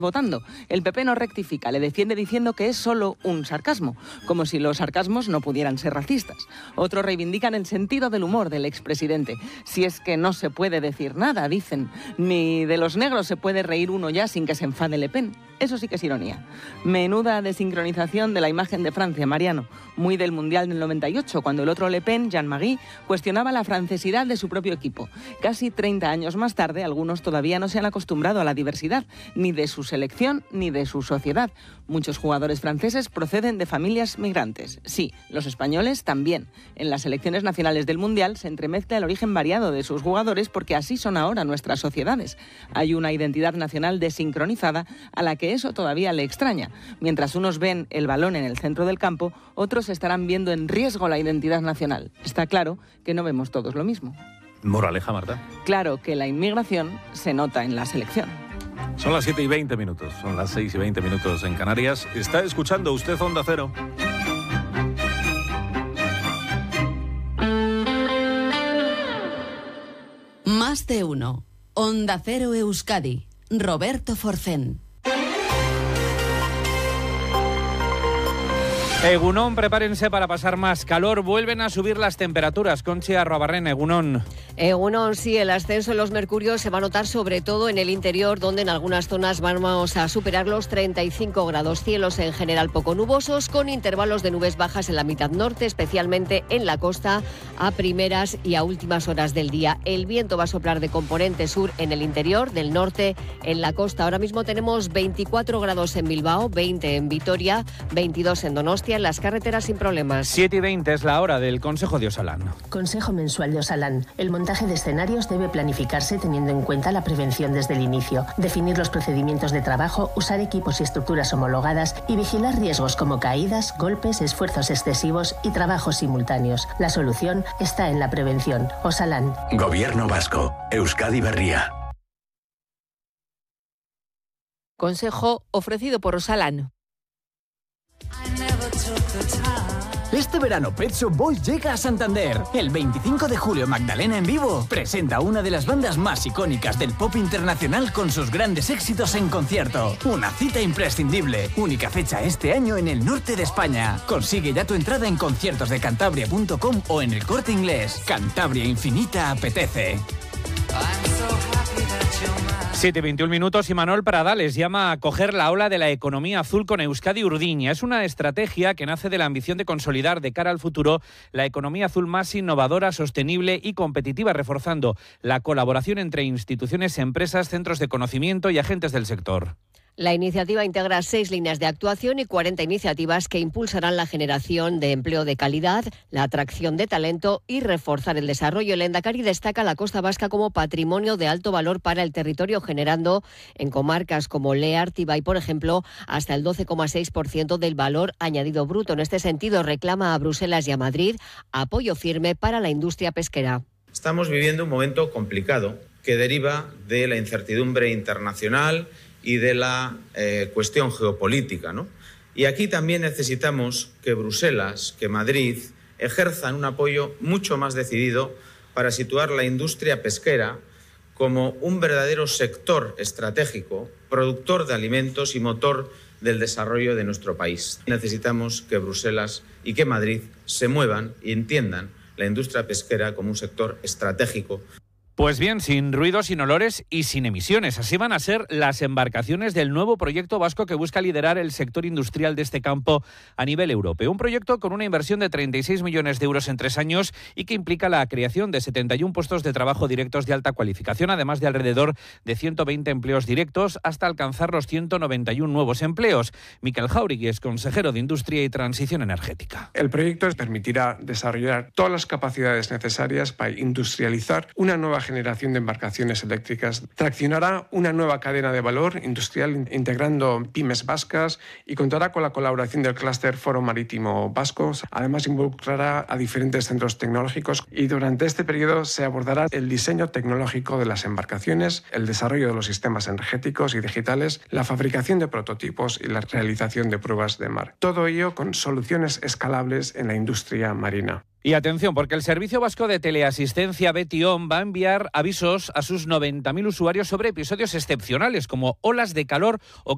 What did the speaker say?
votando. El PP no rectifica, le defiende diciendo que es solo un sarcasmo, como si los sarcasmos no pudieran ser racistas. Otros reivindican el sentido del humor del expresidente. Si es que no se puede decir nada, dicen, ni de los negros se puede reír uno ya sin que se enfade Le Pen. Eso sí que es ironía. Menuda desincronización de la imagen de Francia, Mariano. Muy del Mundial del 98, cuando el otro Le Pen, Jean-Marie, cuestionaba la francesidad de su propio equipo. Casi 30 años más tarde, algunos todavía no se han acostumbrado a la diversidad, ni de su selección ni de su sociedad. Muchos jugadores franceses proceden de familias migrantes. Sí, los españoles también. En las selecciones nacionales del Mundial se entremezcla el origen variado de sus jugadores porque así son ahora nuestras sociedades. Hay una identidad nacional desincronizada a la que eso todavía le extraña. Mientras unos ven el balón en el centro del campo, otros estarán viendo en riesgo la identidad nacional. Está claro que no vemos todos lo mismo. Moraleja, Marta. Claro que la inmigración se nota en la selección. Son las 7:20, son las 6:20 en Canarias. Está escuchando usted Onda Cero. Más de uno. Onda Cero Euskadi. Roberto Forcén. Egunon, prepárense para pasar más calor. Vuelven a subir las temperaturas. Conchi Arruabarrena, Egunon. Egunon, sí, el ascenso en los mercurios se va a notar sobre todo en el interior, donde en algunas zonas vamos a superar los 35 grados. Cielos en general poco nubosos, con intervalos de nubes bajas en la mitad norte, especialmente en la costa, a primeras y a últimas horas del día. El viento va a soplar de componente sur en el interior, del norte en la costa. Ahora mismo tenemos 24 grados en Bilbao, 20 en Vitoria, 22 en Donostia, en las carreteras sin problemas. 7:20 es la hora del Consejo de Osalan. Consejo mensual de Osalan. El montaje de escenarios debe planificarse teniendo en cuenta la prevención desde el inicio, definir los procedimientos de trabajo, usar equipos y estructuras homologadas y vigilar riesgos como caídas, golpes, esfuerzos excesivos y trabajos simultáneos. La solución está en la prevención. Osalan. Gobierno Vasco. Euskadi Berria. Consejo ofrecido por Osalan. Este verano Pet Shop Boys llega a Santander. El 25 de julio Magdalena en vivo presenta una de las bandas más icónicas del pop internacional con sus grandes éxitos en concierto. Una cita imprescindible. Única fecha este año en el norte de España. Consigue ya tu entrada en conciertosdecantabria.com o en El Corte Inglés. Cantabria Infinita apetece. 7:21 y Manuel Pradales llama a coger la ola de la economía azul con Euskadi Urdiña. Es una estrategia que nace de la ambición de consolidar de cara al futuro la economía azul más innovadora, sostenible y competitiva, reforzando la colaboración entre instituciones, empresas, centros de conocimiento y agentes del sector. La iniciativa integra 6 líneas de actuación y 40 iniciativas que impulsarán la generación de empleo de calidad, la atracción de talento y reforzar el desarrollo. El Endacari destaca la Costa Vasca como patrimonio de alto valor para el territorio, generando en comarcas como Leartibay, por ejemplo, hasta el 12,6% del valor añadido bruto. En este sentido, reclama a Bruselas y a Madrid apoyo firme para la industria pesquera. Estamos viviendo un momento complicado que deriva de la incertidumbre internacional y de la cuestión geopolítica, ¿no? Y aquí también necesitamos que Bruselas, que Madrid, ejerzan un apoyo mucho más decidido para situar la industria pesquera como un verdadero sector estratégico, productor de alimentos y motor del desarrollo de nuestro país. Necesitamos que Bruselas y que Madrid se muevan y entiendan la industria pesquera como un sector estratégico. Pues bien, sin ruidos, sin olores y sin emisiones. Así van a ser las embarcaciones del nuevo proyecto vasco que busca liderar el sector industrial de este campo a nivel europeo. Un proyecto con una inversión de 36 millones de euros en 3 años y que implica la creación de 71 puestos de trabajo directos de alta cualificación, además de alrededor de 120 empleos directos, hasta alcanzar los 191 nuevos empleos. Miquel Jauregui es consejero de Industria y Transición Energética. El proyecto permitirá desarrollar todas las capacidades necesarias para industrializar una nueva generación de embarcaciones eléctricas. Traccionará una nueva cadena de valor industrial integrando pymes vascas y contará con la colaboración del clúster Foro Marítimo Vasco. Además, involucrará a diferentes centros tecnológicos y durante este periodo se abordará el diseño tecnológico de las embarcaciones, el desarrollo de los sistemas energéticos y digitales, la fabricación de prototipos y la realización de pruebas de mar. Todo ello con soluciones escalables en la industria marina. Y atención, porque el Servicio Vasco de Teleasistencia Betion va a enviar avisos a sus 90.000 usuarios sobre episodios excepcionales como olas de calor o